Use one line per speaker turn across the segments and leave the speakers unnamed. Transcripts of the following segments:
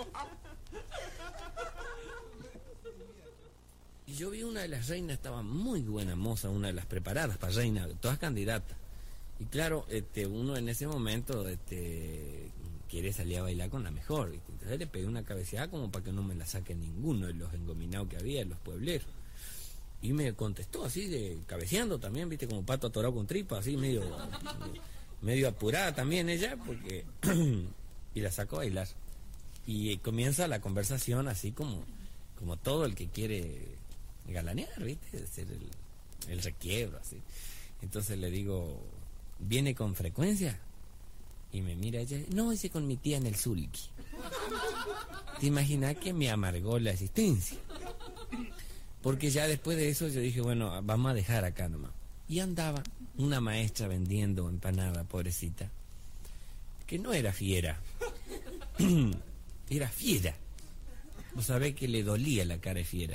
Y yo vi una de las reinas, estaba muy buena moza, una de las preparadas para reina, todas candidatas. Y claro, uno en ese momento quiere salir a bailar con la mejor, ¿viste? Entonces le pegué una cabeceada como para que no me la saque ninguno de los engominados que había, los puebleros. Y me contestó así, cabeceando también, ¿viste? Como pato atorado con tripa, así medio apurada también ella, porque y la sacó a bailar. Y comienza la conversación así como todo el que quiere galanear, ¿viste? Hacer el requiebro, así. Entonces le digo, ¿viene con frecuencia? Y me mira ella, no, hice con mi tía en el Sulki. ¿Te imaginas que me amargó la existencia? Porque ya después de eso yo dije, bueno, vamos a dejar acá nomás. Y andaba una maestra vendiendo empanada, pobrecita, que no era fiera, era fiera. Vos sabés que le dolía la cara de fiera.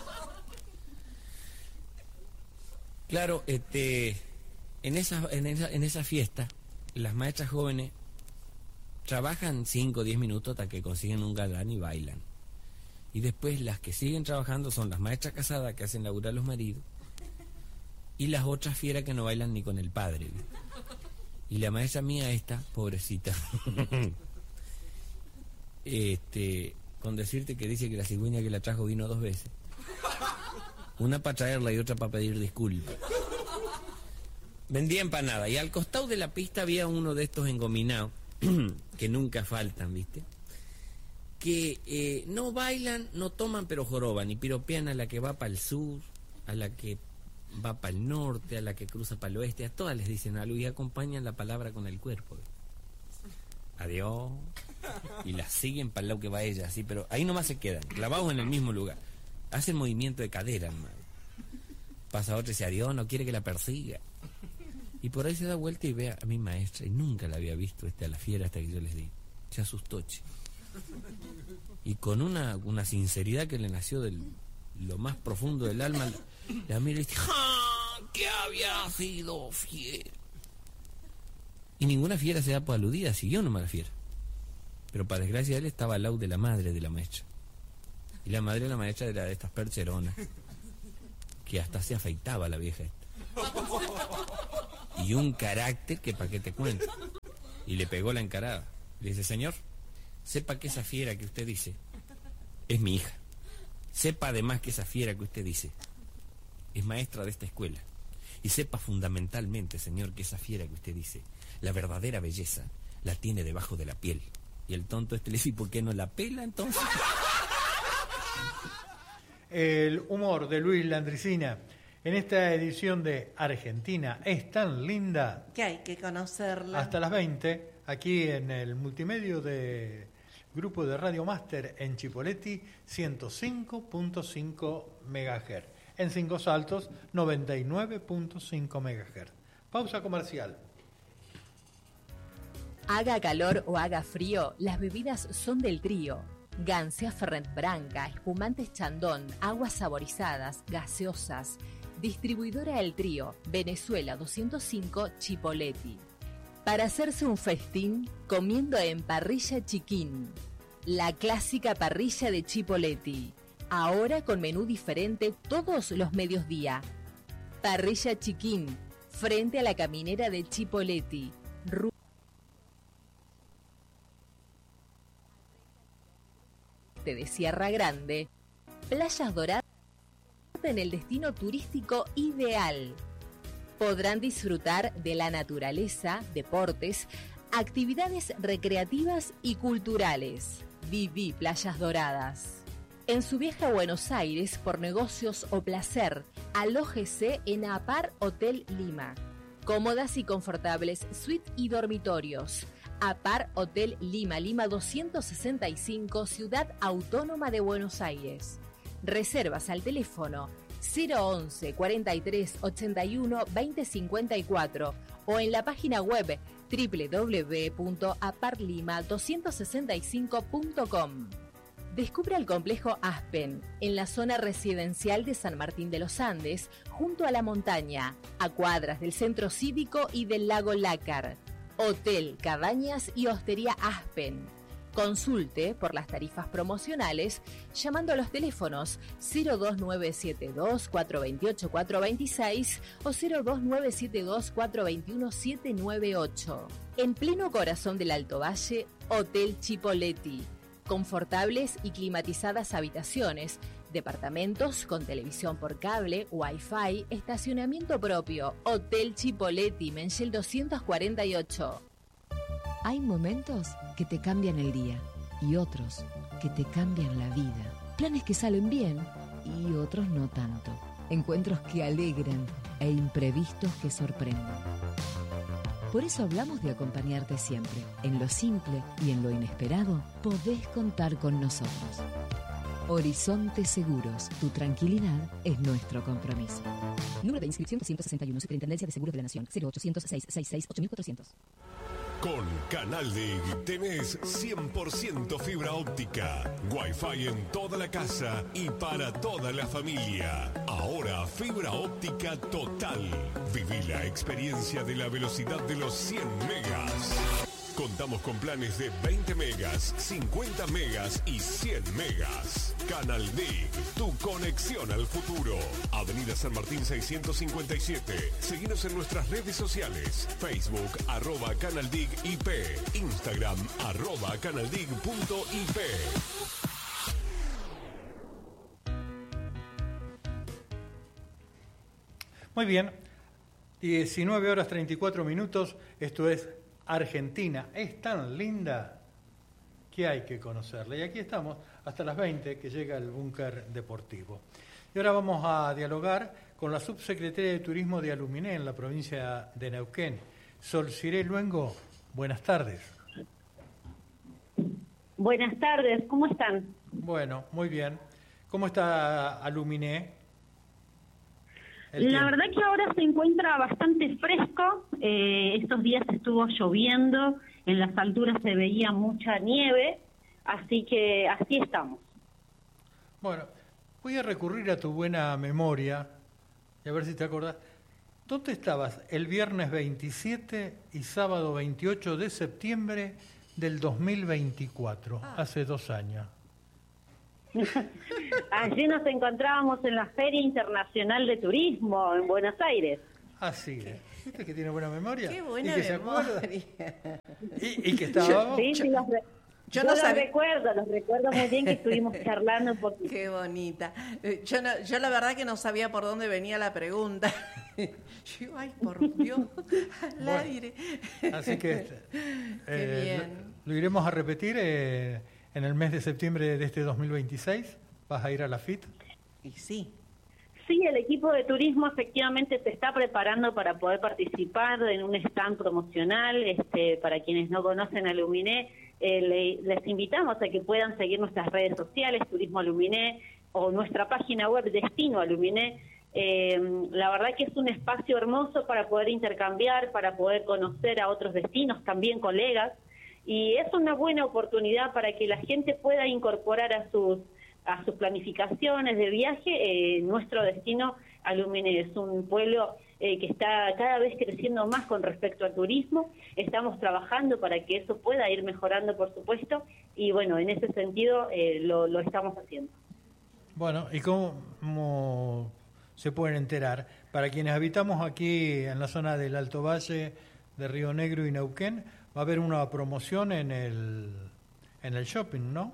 Claro, en esa fiesta, las maestras jóvenes trabajan 5 o 10 minutos hasta que consiguen un galán y bailan. Y después las que siguen trabajando son las maestras casadas que hacen laburar a los maridos y las otras fieras que no bailan ni con el padre, ¿viste? Y la maestra mía esta, pobrecita, con decirte que dice que la cigüeña que la trajo vino 2 veces. Una para traerla y otra para pedir disculpas. Vendía empanada y al costado de la pista había uno de estos engominados que nunca faltan, ¿viste? Que no bailan, no toman, pero joroban y piropean a la que va para el sur, a la que va para el norte, a la que cruza para el oeste, a todas les dicen algo y acompañan la palabra con el cuerpo. Adiós. Y las siguen para el lado que va ella, así, pero ahí nomás se quedan, clavados en el mismo lugar. Hacen movimiento de cadera, hermano. Pasa otra y dice, adiós, no quiere que la persiga. Y por ahí se da vuelta y ve a mi maestra, y nunca la había visto a la fiera hasta que yo les di. Se asustó, che. Y con una sinceridad que le nació de lo más profundo del alma, la mira y dice, ¡ah! ¡Que había sido fiera! Y ninguna fiera se da por aludida, siguió nomás la fiera. Pero para desgracia de él estaba al lado de la madre de la maestra. Y la madre de la maestra era de estas percheronas, que hasta se afeitaba la vieja esta. Y un carácter que pa' qué te cuento. Y le pegó la encarada. Le dice, señor, sepa que esa fiera que usted dice es mi hija. Sepa además que esa fiera que usted dice es maestra de esta escuela. Y sepa fundamentalmente, señor, que esa fiera que usted dice, la verdadera belleza, la tiene debajo de la piel. Y el tonto le dice, ¿y por qué no la pela entonces?
El humor de Luis Landricina en esta edición de Argentina es tan linda
que hay que conocerla.
Hasta las 20, aquí en el multimedio de Grupo de Radio Máster en Chipoleti, 105.5 MHz. En Cinco Saltos, 99.5 MHz. Pausa comercial.
Haga calor o haga frío, las bebidas son del trío. Gansea Fernet Branca, espumantes Chandon, aguas saborizadas, gaseosas. Distribuidora El Trío, Venezuela 205, Chipoleti. Para hacerse un festín, comiendo en Parrilla Chiquín. La clásica parrilla de Chipoleti. Ahora con menú diferente todos los mediodía. Parrilla Chiquín, frente a la caminera de Chipoleti. De Sierra Grande, Playas Doradas en el destino turístico ideal. Podrán disfrutar de la naturaleza, deportes, actividades recreativas y culturales. Viví Playas Doradas. En su viaje a Buenos Aires por negocios o placer, alójese en APAR Hotel Lima. Cómodas y confortables suites y dormitorios. APAR Hotel Lima, Lima 265, Ciudad Autónoma de Buenos Aires. Reservas al teléfono 011 43 81 20 54 o en la página web www.aparlima265.com. Descubra el complejo Aspen, en la zona residencial de San Martín de los Andes, junto a la montaña, a cuadras del centro cívico y del lago Lácar. Hotel, cabañas y hostería Aspen. Consulte por las tarifas promocionales llamando a los teléfonos 02972-428-426 o 02972-421-798. En pleno corazón del Alto Valle, Hotel Chipoleti. Confortables y climatizadas habitaciones, departamentos con televisión por cable, Wi-Fi, estacionamiento propio. Hotel Chipoleti, Menchel 248.
Hay momentos que te cambian el día y otros que te cambian la vida. Planes que salen bien y otros no tanto. Encuentros que alegran e imprevistos que sorprenden. Por eso hablamos de acompañarte siempre. En lo simple y en lo inesperado, podés contar con nosotros. Horizonte Seguros, tu tranquilidad es nuestro compromiso. Número de inscripción 261, Superintendencia de Seguros de la Nación, 0800 666 8400.
Con Canal DIG tenés 100% fibra óptica, Wi-Fi en toda la casa y para toda la familia. Ahora fibra óptica total. Viví la experiencia de la velocidad de los 100 megas. Contamos con planes de 20 megas, 50 megas y 100 megas. Canal DIG, tu conexión al futuro. Avenida San Martín 657. Seguinos en nuestras redes sociales. Facebook, @CanalDIGIP. Instagram, @CanalDIG.IP.
Muy bien, 19 horas 34 minutos, esto es Argentina. Es tan linda que hay que conocerla. Y aquí estamos hasta las 20 que llega el búnker deportivo. Y ahora vamos a dialogar con la subsecretaria de Turismo de Aluminé en la provincia de Neuquén, Solciré Luengo. Buenas tardes.
Buenas tardes, ¿cómo están?
Bueno, muy bien. ¿Cómo está Aluminé?
La verdad que ahora se encuentra bastante fresco. Estos días estuvo lloviendo, en las alturas se veía mucha nieve, así que así estamos.
Bueno, voy a recurrir a tu buena memoria y a ver si te acordás. ¿Dónde estabas el viernes 27 y sábado 28 de septiembre del 2024, hace 2 años?
Allí nos encontrábamos en la Feria Internacional de Turismo en Buenos Aires.
Así es. ¿Viste que tiene buena memoria?
Qué buena
¿Y que
memoria.
se acuerda? ¿Y que estábamos?
Sí,
Yo
los
sabía.
recuerdo muy bien que estuvimos charlando un poquito.
Qué bonita. Yo la verdad que no sabía por dónde venía la pregunta. Yo, ay, por Dios, al
Bueno,
aire.
Así que
Qué bien.
lo iremos a repetir en el mes de septiembre de este 2026. ¿Vas a ir a la FIT?
Y sí.
Sí, el equipo de turismo efectivamente se está preparando para poder participar en un stand promocional. Para quienes no conocen Aluminé, les invitamos a que puedan seguir nuestras redes sociales, Turismo Aluminé, o nuestra página web, Destino Aluminé. La verdad que es un espacio hermoso para poder intercambiar, para poder conocer a otros destinos, también colegas, y es una buena oportunidad para que la gente pueda incorporar a sus planificaciones de viaje. Nuestro destino Aluminé es un pueblo que está cada vez creciendo más con respecto al turismo. Estamos trabajando para que eso pueda ir mejorando, por supuesto, y bueno, en ese sentido lo estamos haciendo.
Bueno, ¿y cómo se pueden enterar? Para quienes habitamos aquí en la zona del Alto Valle, de Río Negro y Neuquén, va a haber una promoción en el shopping, ¿no?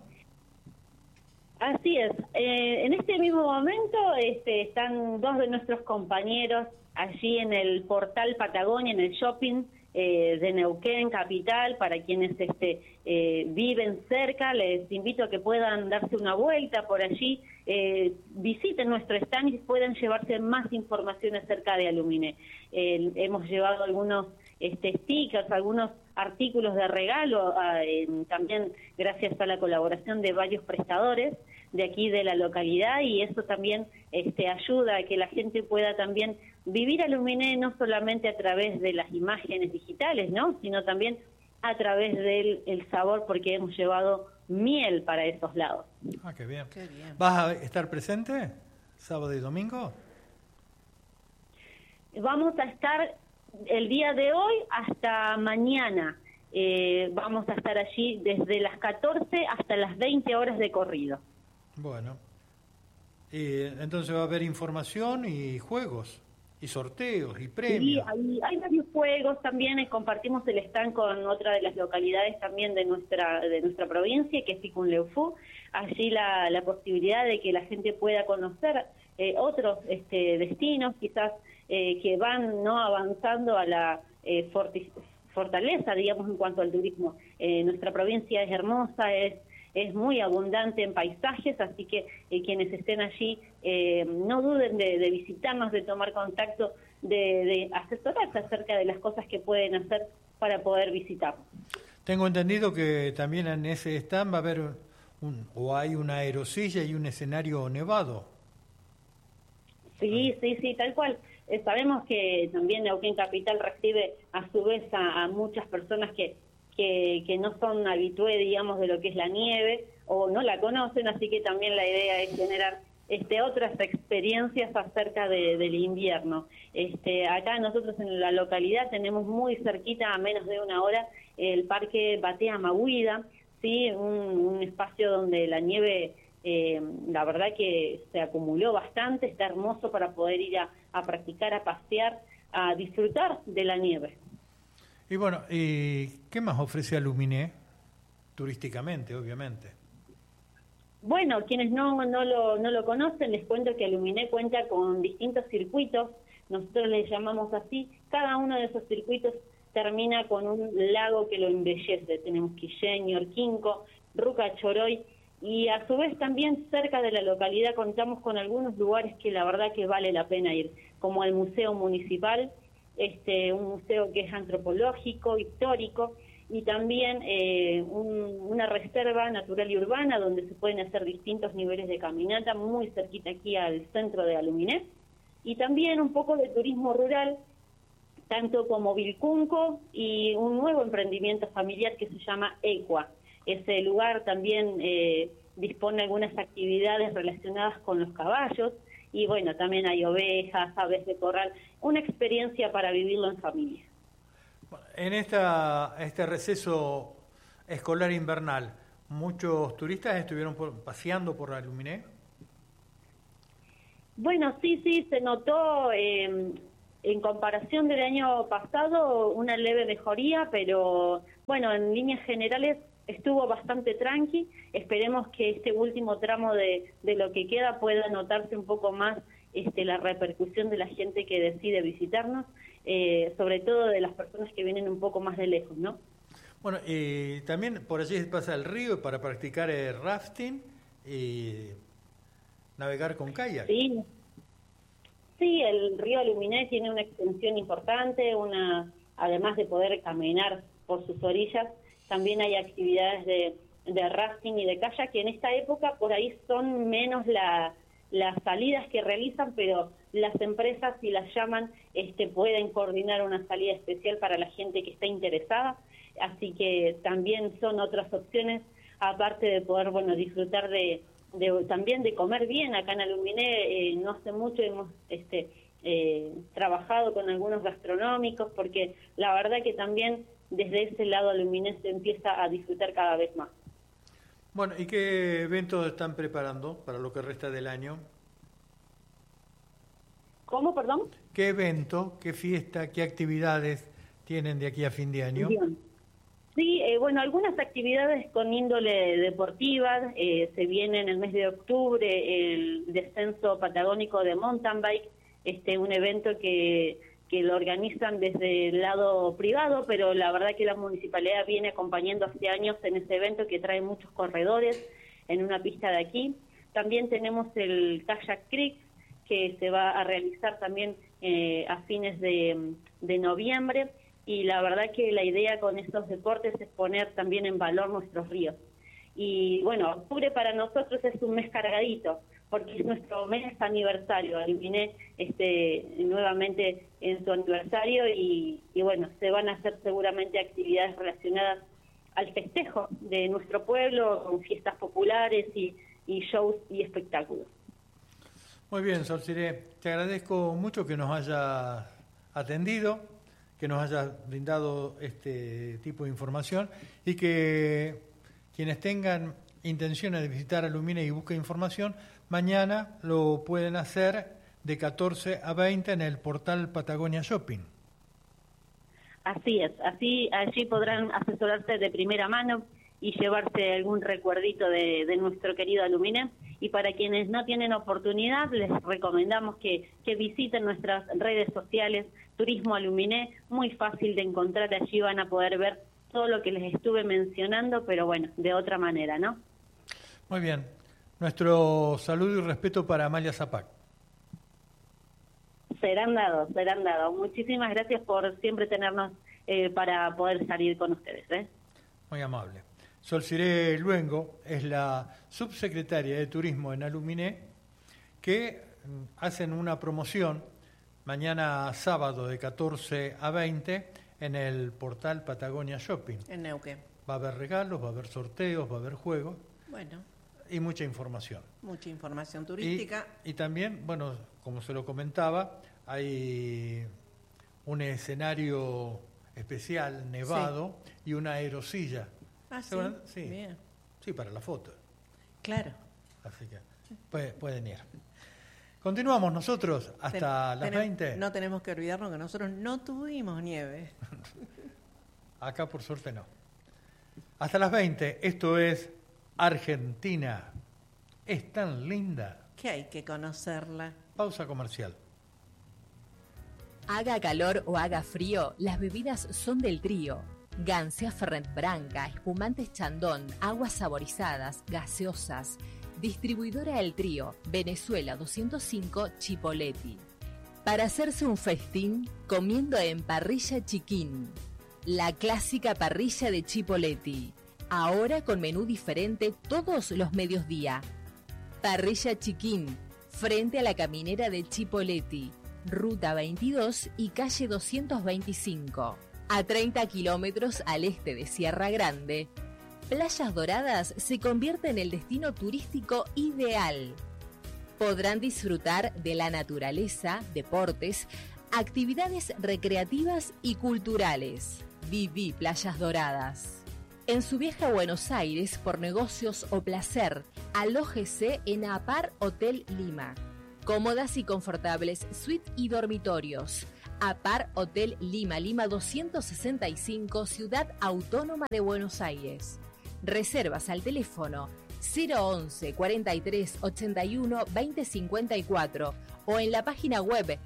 Así es. En este mismo momento están 2 de nuestros compañeros allí en el portal Patagonia, en el shopping de Neuquén Capital. Para quienes viven cerca, les invito a que puedan darse una vuelta por allí, visiten nuestro stand y puedan llevarse más información acerca de Aluminé. Hemos llevado algunos stickers, algunos artículos de regalo, también gracias a la colaboración de varios prestadores de aquí de la localidad, y eso también ayuda a que la gente pueda también vivir Aluminé no solamente a través de las imágenes digitales, ¿no?, sino también a través del sabor, porque hemos llevado miel para esos lados.
Ah, qué bien.
Qué bien.
¿Vas a estar presente sábado y domingo?
Vamos a estar el día de hoy hasta mañana. vamos a estar allí desde las 14 hasta las 20 horas de corrido.
Bueno, entonces va a haber información y juegos, y sorteos, y premios.
Sí, hay varios juegos también, compartimos el stand con otra de las localidades también de nuestra provincia, que es Ticunleufú. Allí la posibilidad de que la gente pueda conocer otros destinos, quizás que van no avanzando a la fortaleza, digamos, en cuanto al turismo. Nuestra provincia es hermosa, es muy abundante en paisajes, así que quienes estén allí no duden de visitarnos, de tomar contacto, de asesorarse acerca de las cosas que pueden hacer para poder visitarnos.
Tengo entendido que también en ese stand va a haber hay una aerosilla y un escenario nevado.
Sí, tal cual. Sabemos que también Neuquén Capital recibe a su vez a muchas personas que no son habitués, digamos, de lo que es la nieve o no la conocen, así que también la idea es generar otras experiencias acerca del invierno. Acá nosotros en la localidad tenemos muy cerquita, a menos de una hora, el Parque Batea Mahuida, ¿sí? Un espacio donde la nieve, la verdad que se acumuló bastante, está hermoso para poder ir a practicar, a pasear, a disfrutar de la nieve.
Y bueno, ¿qué más ofrece Aluminé? Turísticamente, obviamente.
Bueno, quienes no lo conocen, les cuento que Aluminé cuenta con distintos circuitos, nosotros les llamamos así, cada uno de esos circuitos termina con un lago que lo embellece. Tenemos Quilleño, Orquinco, Ruca, Choroy, y a su vez también cerca de la localidad contamos con algunos lugares que la verdad que vale la pena ir, como el Museo Municipal, un museo que es antropológico, histórico, y también una reserva natural y urbana donde se pueden hacer distintos niveles de caminata, muy cerquita aquí al centro de Aluminé, y también un poco de turismo rural, tanto como Vilcunco y un nuevo emprendimiento familiar que se llama Equa. Ese lugar también dispone de algunas actividades relacionadas con los caballos, y bueno, también hay ovejas, aves de corral, una experiencia para vivirlo en familia.
En este receso escolar invernal, ¿muchos turistas estuvieron paseando por Aluminé?
Bueno, sí, se notó en comparación del año pasado una leve mejoría, pero bueno, en líneas generales estuvo bastante tranqui. Esperemos que este último tramo de lo que queda pueda notarse un poco más la repercusión de la gente que decide visitarnos, sobre todo de las personas que vienen un poco más de lejos, ¿no?
Bueno, también por allí pasa el río para practicar rafting y navegar con kayak.
Sí, el río Aluminé tiene una extensión importante, además de poder caminar por sus orillas, también hay actividades de rafting y de kayak, que en esta época por ahí son menos las salidas que realizan, pero las empresas, si las llaman, pueden coordinar una salida especial para la gente que está interesada, así que también son otras opciones, aparte de poder, bueno, disfrutar también de comer bien. Acá en Aluminé no hace mucho hemos trabajado con algunos gastronómicos, porque la verdad que también desde ese lado Aluminé se empieza a disfrutar cada vez más.
Bueno, ¿y qué eventos están preparando para lo que resta del año?
¿Cómo, perdón?
¿Qué evento, qué fiesta, qué actividades tienen de aquí a fin de año?
Bien. Sí, bueno, algunas actividades con índole deportiva. Se viene en el mes de octubre el descenso patagónico de mountain bike, un evento que lo organizan desde el lado privado, pero la verdad que la municipalidad viene acompañando hace años en ese evento, que trae muchos corredores en una pista de aquí. También tenemos el Kayak Creek, que se va a realizar también a fines de noviembre, y la verdad que la idea con estos deportes es poner también en valor nuestros ríos. Y bueno, octubre para nosotros es un mes cargadito, porque es nuestro mes aniversario. Aluminé nuevamente en su aniversario y bueno, se van a hacer seguramente actividades relacionadas al festejo de nuestro pueblo, con fiestas populares y shows y espectáculos.
Muy bien, Sol Siré, te agradezco mucho que nos hayas atendido, que nos hayas brindado este tipo de información y que quienes tengan intenciones de visitar Alumine y busquen información, mañana lo pueden hacer de 14 a 20 en el portal Patagonia Shopping.
Así es, allí podrán asesorarse de primera mano y llevarse algún recuerdito de nuestro querido Alumine. Y para quienes no tienen oportunidad, les recomendamos que visiten nuestras redes sociales, Turismo Alumine, muy fácil de encontrar, allí van a poder ver todo lo que les estuve mencionando, pero bueno, de otra manera, ¿no?
Muy bien. Nuestro saludo y respeto para Amalia Zapac.
Serán dados. Muchísimas gracias por siempre tenernos para poder salir con ustedes.
Muy amable. Solciré Luengo es la subsecretaria de Turismo en Alumine, que hacen una promoción mañana sábado de 14 a 20 en el portal Patagonia Shopping.
En Neuquén.
Va a haber regalos, va a haber sorteos, va a haber juegos.
Bueno.
Y mucha información.
Mucha información turística.
Y también, bueno, como se lo comentaba, hay un escenario especial, nevado, y una aerosilla.
Ah, sí.
Sí.
Bien.
Sí, para la foto.
Claro.
Así que pueden ir. Continuamos nosotros hasta las 20.
No tenemos que olvidarnos que nosotros no tuvimos nieve.
Acá por suerte no. Hasta las 20. Esto es Argentina. Es tan linda.
Que hay que conocerla.
Pausa comercial.
Haga calor o haga frío, las bebidas son del trío. Gansea Fernet Branca, espumantes Chandon, aguas saborizadas, gaseosas. Distribuidora El Trío, Venezuela 205, Chipoleti. Para hacerse un festín, comiendo en Parrilla Chiquín. La clásica parrilla de Chipoleti. Ahora con menú diferente todos los mediodía. Parrilla Chiquín, frente a la caminera de Chipoleti. Ruta 22 y calle 225. A 30 kilómetros al este de Sierra Grande, Playas Doradas se convierte en el destino turístico ideal. Podrán disfrutar de la naturaleza, deportes, actividades recreativas y culturales. Viví Playas Doradas. En su viaje a Buenos Aires por negocios o placer, alójese en APAR Hotel Lima. Cómodas y confortables suite y dormitorios. APAR Hotel Lima, Lima 265, Ciudad Autónoma de Buenos Aires. Reservas al teléfono 011 43 81 20 54 o en la página web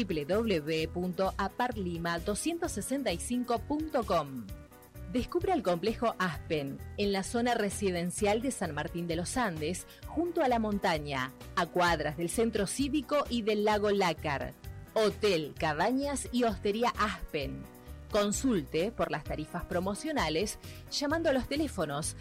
www.aparlima265.com. Descubra el complejo Aspen, en la zona residencial de San Martín de los Andes, junto a la montaña, a cuadras del centro cívico y del lago Lácar. Hotel, cabañas y hostería Aspen. Consulte por las tarifas promocionales llamando a los teléfonos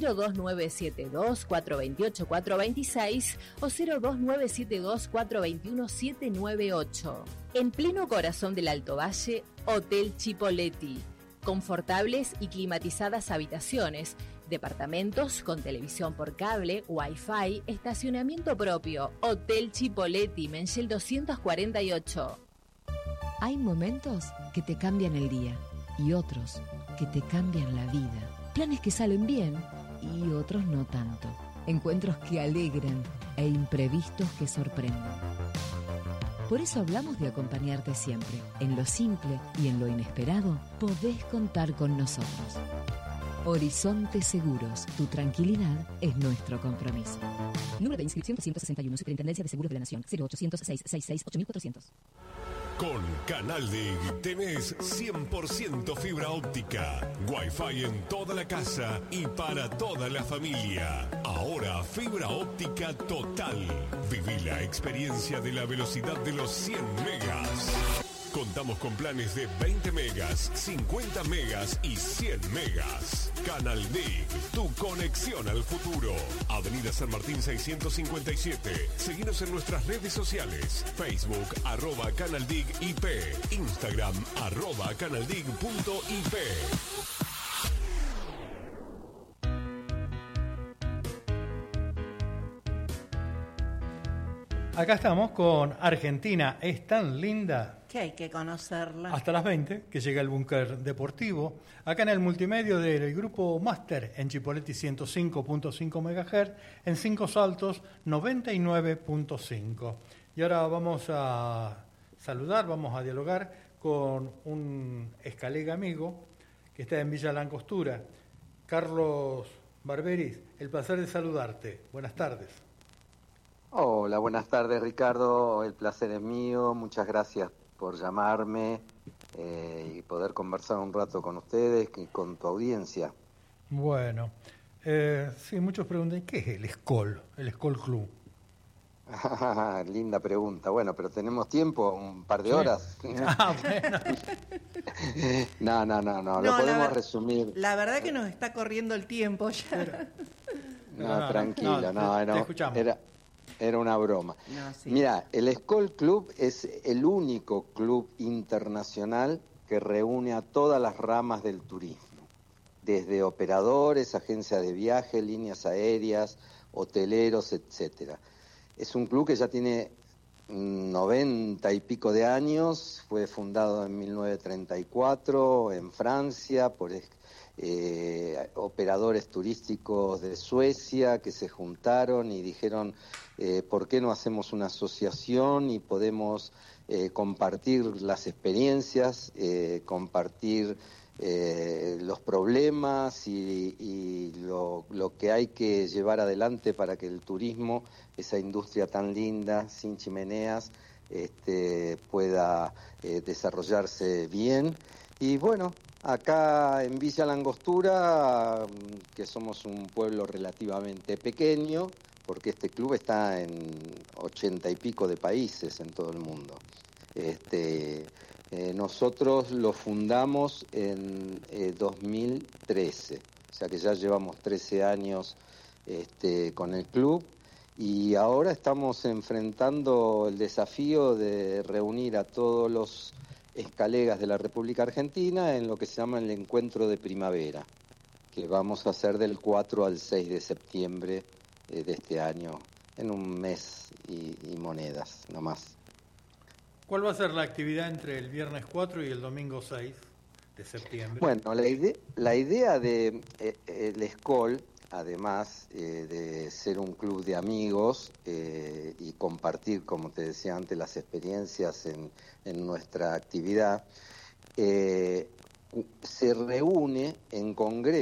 02972 428 426 o 02972 421 798. En pleno corazón del Alto Valle, Hotel Chipoleti. Confortables y climatizadas habitaciones, departamentos con televisión por cable, Wi-Fi, estacionamiento propio. Hotel Chipoleti, Menchel 248.
Hay momentos que te cambian el día y otros que te cambian la vida. Planes que salen bien y otros no tanto. Encuentros que alegran e imprevistos que sorprenden. Por eso hablamos de acompañarte siempre. En lo simple y en lo inesperado, podés contar con nosotros. Horizonte Seguros, tu tranquilidad es nuestro compromiso. Número de inscripción 261, Superintendencia de Seguros de la Nación, 0800 666 8400.
Con Canal DIG tenés 100% fibra óptica, Wi-Fi en toda la casa y para toda la familia. Ahora fibra óptica total. Viví la experiencia de la velocidad de los 100 megas. Contamos con planes de 20 megas, 50 megas y 100 megas. Canal DIG, tu conexión al futuro. Avenida San Martín 657. Seguinos en nuestras redes sociales. Facebook, @CanalDIGIP. Instagram, @CanalDIG.IP.
Acá estamos con Argentina. Es tan linda.
Que hay que conocerla.
Hasta las 20, que llega el Búnker Deportivo, acá en el multimedio del grupo Máster en Chipoleti 105.5 MHz, en 5 Saltos 99.5. Y ahora vamos a saludar, vamos a dialogar con un escalega amigo que está en Villa Langostura, Carlos Barberis. El placer de saludarte. Buenas tardes.
Hola, buenas tardes, Ricardo. El placer es mío. Muchas gracias por llamarme y poder conversar un rato con ustedes y con tu audiencia.
Bueno, sí, muchos preguntan, ¿qué es el Skol Club?
Linda pregunta. Bueno, pero tenemos tiempo, un par de horas.
Ah, bueno.
No, lo podemos resumir.
La verdad que nos está corriendo el tiempo ya.
Tranquilo,
te escuchamos.
Era una broma.
No, sí.
Mira, el Skol Club es el único club internacional que reúne a todas las ramas del turismo, desde operadores, agencias de viaje, líneas aéreas, hoteleros, etcétera. Es un club que ya tiene 90 y pico de años, fue fundado en 1934 en Francia por operadores turísticos de Suecia que se juntaron y dijeron, ¿por qué no hacemos una asociación y podemos compartir las experiencias, compartir los problemas y lo que hay que llevar adelante para que el turismo, esa industria tan linda, sin chimeneas, pueda desarrollarse bien? Y bueno, acá en Villa Langostura, que somos un pueblo relativamente pequeño, porque este club está en 80 y pico de países en todo el mundo. Nosotros lo fundamos en 2013, o sea que ya llevamos 13 años con el club y ahora estamos enfrentando el desafío de reunir a todos los escalegas de la República Argentina en lo que se llama el Encuentro de Primavera, que vamos a hacer del 4 al 6 de septiembre de este año, en un mes y monedas, no más.
¿Cuál va a ser la actividad entre el viernes 4 y el domingo 6 de septiembre?
Bueno, la idea de el Skol, además de ser un club de amigos y compartir, como te decía antes, las experiencias en nuestra actividad, se reúne en congreso